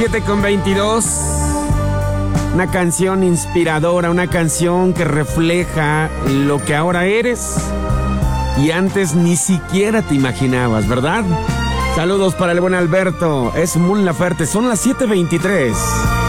7:22. Una canción inspiradora, una canción que refleja lo que ahora eres y antes ni siquiera te imaginabas, ¿verdad? Saludos para el buen Alberto, es Mon Laferte, son las 7:23.